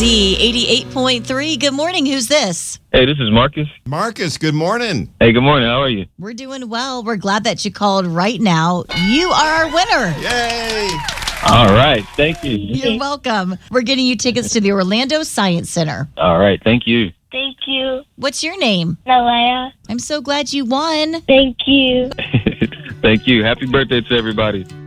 WOZZ 88.3. Good morning. Who's this? Hey, this is Marcus. Marcus, good morning. Hey, good morning. How are you? We're doing well. We're glad that you called right now. You are our winner. Yay! All right. Thank you. You're welcome. We're getting you tickets to the Orlando Science Center. All right. Thank you. Thank you. What's your name? Nalaya. I'm so glad you won. Thank you. Thank you. Happy birthday to everybody.